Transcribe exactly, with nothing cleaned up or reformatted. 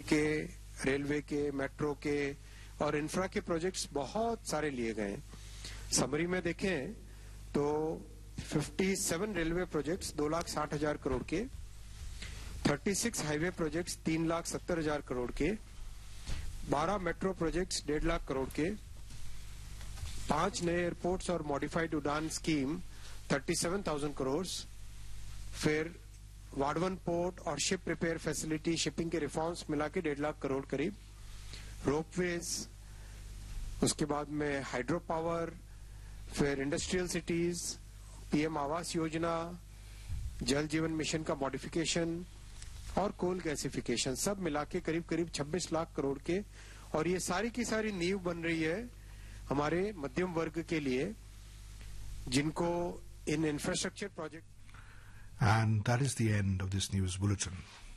के, रेलवे के, मेट्रो के और इंफ्रा के प्रोजेक्ट्स बहुत सारे लिए गए हैं। समरी में देखें तो सत्तावन रेलवे प्रोजेक्ट्स दो लाख साठ हजार करोड़ के, छत्तीस हाईवे प्रोजेक्ट्स तीन लाख सत्तर हजार करोड़ के, बारह मेट्रो प्रोजेक्ट्स डेढ़ लाख करोड़ के, पांच नए एयरपोर्ट्स और मॉडिफाइड उड़ान स्कीम सैंतीस हज़ार करोड़, फिर वाडवन पोर्ट और शिप रिपेयर फैसिलिटी, शिपिंग के रिफॉर्म्स मिला के डेढ़ लाख करोड़ करीब, रोपवेज, उसके बाद में हाइड्रो पावर, फिर industrial cities, PM Awas Yojana, जल जीवन मिशन का मॉडिफिकेशन और कोल गैसिफिकेशन, सब मिला के करीब करीब छब्बीस लाख करोड़ के। और ये सारी की सारी नींव बन रही है हमारे मध्यम वर्ग के लिए, जिनको in infrastructure project. And that is the end of this news bulletin.